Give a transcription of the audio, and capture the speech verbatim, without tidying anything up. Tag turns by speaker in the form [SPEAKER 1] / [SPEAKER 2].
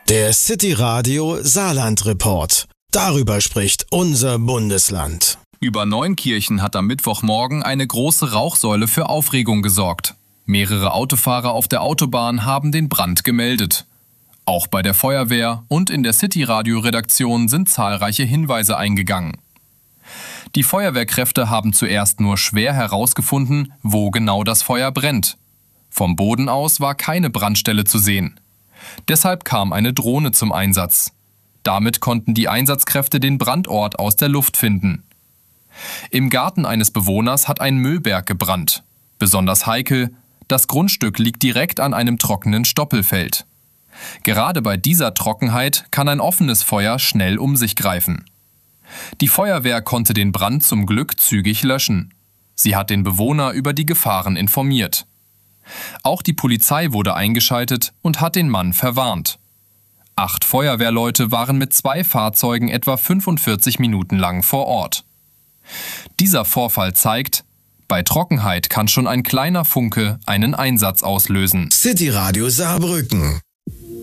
[SPEAKER 1] Der City Radio Saarland Report. Darüber spricht unser Bundesland.
[SPEAKER 2] Über Neunkirchen hat am Mittwochmorgen eine große Rauchsäule für Aufregung gesorgt. Mehrere Autofahrer auf der Autobahn haben den Brand gemeldet. Auch bei der Feuerwehr und in der City-Radio-Redaktion sind zahlreiche Hinweise eingegangen. Die Feuerwehrkräfte haben zuerst nur schwer herausgefunden, wo genau das Feuer brennt. Vom Boden aus war keine Brandstelle zu sehen. Deshalb kam eine Drohne zum Einsatz. Damit konnten die Einsatzkräfte den Brandort aus der Luft finden. Im Garten eines Bewohners hat ein Müllberg gebrannt. Besonders heikel, das Grundstück liegt direkt an einem trockenen Stoppelfeld. Gerade bei dieser Trockenheit kann ein offenes Feuer schnell um sich greifen. Die Feuerwehr konnte den Brand zum Glück zügig löschen. Sie hat den Bewohner über die Gefahren informiert. Auch die Polizei wurde eingeschaltet und hat den Mann verwarnt. Acht Feuerwehrleute waren mit zwei Fahrzeugen etwa fünfundvierzig Minuten lang vor Ort. Dieser Vorfall zeigt, bei Trockenheit kann schon ein kleiner Funke einen Einsatz auslösen.
[SPEAKER 1] City Radio Saarbrücken.